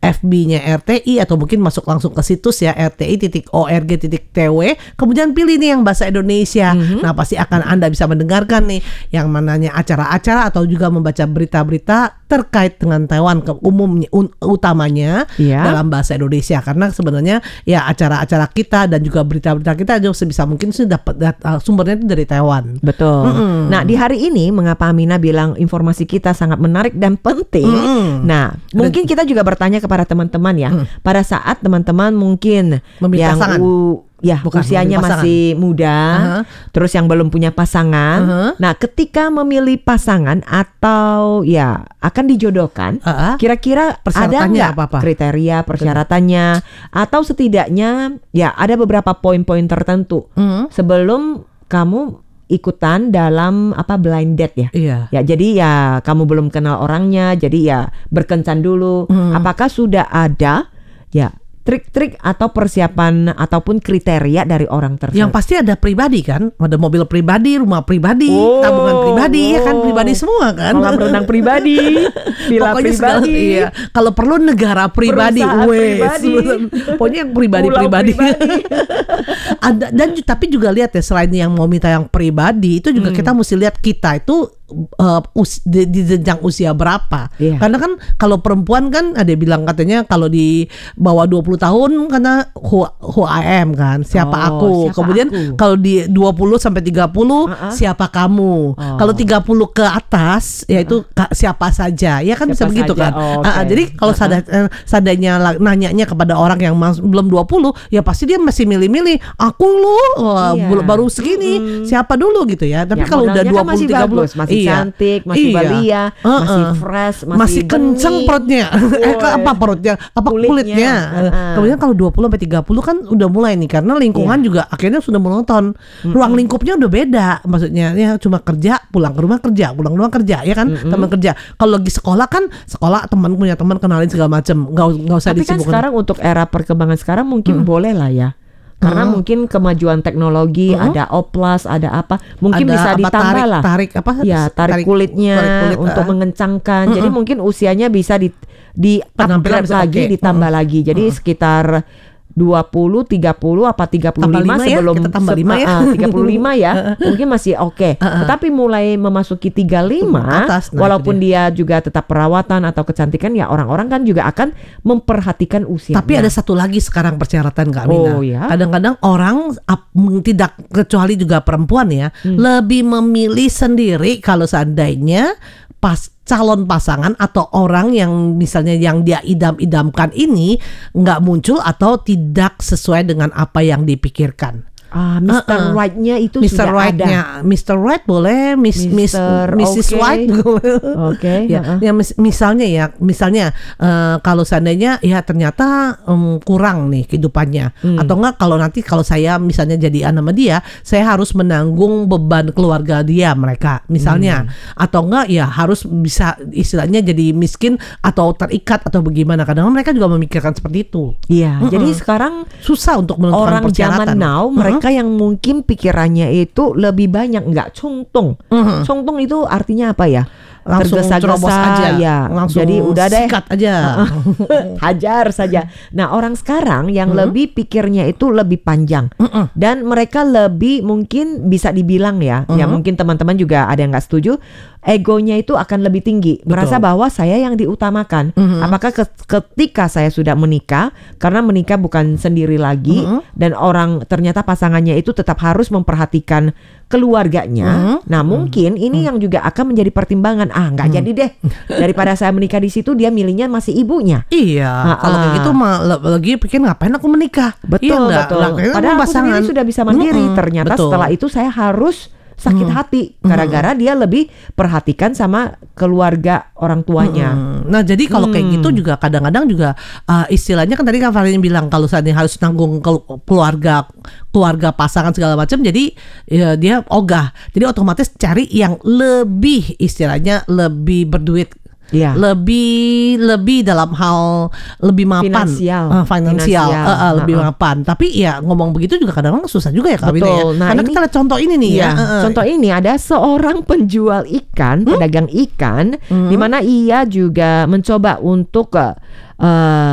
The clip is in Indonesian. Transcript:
FB-nya RTI atau mungkin masuk langsung ke situs ya rti.org.tw, kemudian pilih nih yang bahasa Indonesia. Nah, pasti akan Anda bisa mendengarkan nih yang mananya acara-acara atau juga membaca berita-berita terkait dengan Taiwan umumnya utamanya dalam bahasa Indonesia, karena sebenarnya ya acara-acara kita dan juga berita-berita kita juga sebisa mungkin sudah dapat sumbernya itu dari Taiwan. Betul. Nah, di hari ini mengapa Amina bilang informasi kita sangat menarik dan penting? Nah, mungkin kita juga bertanya kepada teman-teman ya. Pada saat teman-teman mungkin memilih yang pasangan. Usianya masih muda, terus yang belum punya pasangan. Nah, ketika memilih pasangan atau ya akan dijodohkan, kira-kira ada nggak kriteria persyaratannya, atau setidaknya ya ada beberapa poin-poin tertentu sebelum kamu ikutan dalam blind date ya. Ya, jadi ya kamu belum kenal orangnya, jadi ya berkencan dulu. Apakah sudah ada ya trik-trik atau persiapan ataupun kriteria dari orang tersebut? Yang pasti ada pribadi kan, ada mobil pribadi, rumah pribadi, tabungan pribadi, ya kan, pribadi semua kan. Kolam renang pribadi, villa pokoknya pribadi. Kalau perlu negara pribadi, pokoknya yang pribadi-pribadi. Ada, dan tapi juga lihat ya, selain yang mau minta yang pribadi itu juga kita mesti lihat kita itu di jenjang usia berapa. Karena kan kalau perempuan kan ada bilang katanya kalau di bawah 20 tahun karena who I am kan, siapa aku. Kemudian kalau di 20 sampai 30 siapa kamu. Kalau 30 ke atas yaitu siapa saja. Ya kan siapa bisa begitu saja. Kan. Jadi kalau seandainya nanyanya kepada orang yang belum 20 ya pasti dia masih milih-milih aku baru segini, siapa dulu gitu ya. Tapi kalau udah 20 30 masih cantik, masih belia, masih fresh, masih kenceng perutnya. Apa perutnya? Apa kulitnya? Kemudian kalau 20 sampai 30 kan udah mulai nih, karena lingkungan juga akhirnya sudah menonton. Ruang lingkupnya udah beda. Maksudnya ya cuma kerja, pulang ke rumah kerja, pulang ke rumah kerja, ya kan? Teman kerja. Kalau lagi sekolah kan sekolah, teman punya teman, kenalin segala macam. Enggak usah disibukkan. Tapi kan sekarang untuk era perkembangan sekarang mungkin boleh lah ya. Karena mungkin kemajuan teknologi, ada oplas, ada apa, mungkin ada bisa ditambah lah. Tarik kulitnya untuk mengencangkan. Jadi mungkin usianya bisa di upgrade lagi, ditambah lagi. Jadi sekitar 20, 30 apa 35 sebelum kita tambah 5 ya. 35 ya. Mungkin masih oke. Tetapi mulai memasuki 35 atas, walaupun dia juga tetap perawatan atau kecantikan, ya orang-orang kan juga akan memperhatikan usianya. Tapi ada satu lagi sekarang persyaratan Kak Mina. Kadang-kadang orang tidak, kecuali juga perempuan ya, lebih memilih sendiri kalau seandainya calon pasangan atau orang yang misalnya yang dia idam-idamkan ini nggak muncul atau tidak sesuai dengan apa yang dipikirkan. Mr. Right-nya itu Mr. sudah Right-nya, ada. Mr. Right boleh, Mrs. White boleh. Ya misalnya kalau seandainya ya ternyata kurang nih kehidupannya, atau enggak kalau saya misalnya jadi anak sama dia, saya harus menanggung beban keluarga mereka misalnya, atau enggak ya harus bisa istilahnya jadi miskin atau terikat atau bagaimana. Kadang mereka juga memikirkan seperti itu. Iya, jadi sekarang susah untuk menentukan orang persyaratan. Zaman now mereka yang mungkin pikirannya itu lebih banyak cungtung. Cungtung itu artinya apa ya? Langsung terobos aja ya. Langsung jadi udah deh, sikat aja. Hajar saja. Nah, orang sekarang yang lebih pikirnya itu lebih panjang. Dan mereka lebih mungkin bisa dibilang ya mungkin teman-teman juga ada yang gak setuju, egonya itu akan lebih tinggi. Merasa bahwa saya yang diutamakan. Apakah ketika saya sudah menikah, karena menikah bukan sendiri lagi, dan orang ternyata pasangannya itu tetap harus memperhatikan keluarganya. Nah, mungkin ini yang juga akan menjadi pertimbangan. Nggak jadi deh. Daripada saya menikah di situ, dia milihnya masih ibunya. Iya. Kalau kayak gitu lagi pikir ngapain aku menikah? Betul. Padahal aku sendiri sudah bisa mandiri. Ternyata setelah itu saya harus sakit hati gara-gara dia lebih perhatikan sama keluarga orang tuanya. Nah, jadi kalau kayak gitu juga kadang-kadang juga istilahnya kan tadi Kak Farin bilang kalau seandainya harus tanggung keluarga pasangan segala macam, jadi ya, dia ogah. Jadi otomatis cari yang lebih istilahnya lebih berduit. Lebih dalam hal lebih mapan, finansial. Lebih mapan. Tapi ya ngomong begitu juga kadang-kadang susah juga ya Kak Bina ya. Karena kita lihat contoh ini nih ya. Contoh ini ada seorang penjual ikan, pedagang ikan, di mana ia juga mencoba untuk